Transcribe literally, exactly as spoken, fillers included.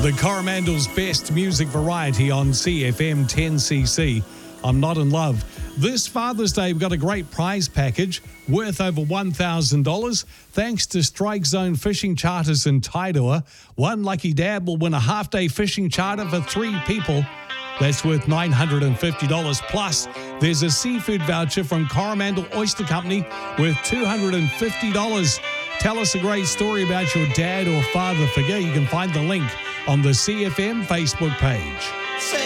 The Coromandel's best music variety on C F M ten C C. I'm not in love. This Father's Day, we've got a great prize package worth over one thousand dollars. Thanks to Strike Zone Fishing Charters in Tairua. One lucky dad will win a half-day fishing charter for three people. That's worth nine hundred fifty dollars. Plus, there's a seafood voucher from Coromandel Oyster Company worth two hundred fifty dollars. Tell us a great story about your dad or father figure. You can find the link on the C F M Facebook page.